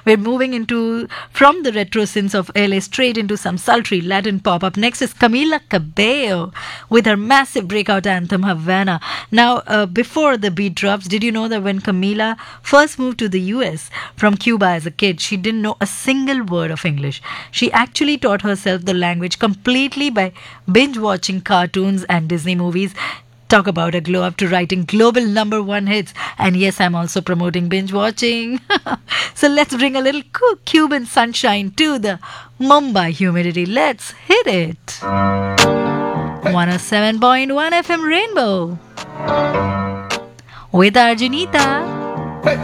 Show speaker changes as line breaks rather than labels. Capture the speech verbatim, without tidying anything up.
We're moving into from the retro synths of L A straight into some sultry Latin pop. Up next is Camila Cabello with her massive breakout anthem Havana. Now, uh, before the beat drops, did you know that when Camila first moved to the U S from Cuba as a kid, she didn't know a single word of English. She actually taught herself the language completely by binge watching cartoons and Disney movies. Talk about a glow up to writing global number one hits. And yes, I'm also promoting binge watching. So let's bring a little cu- Cuban sunshine to the Mumbai humidity. Let's hit it. one oh seven point one F M Rainbow with Arjunita.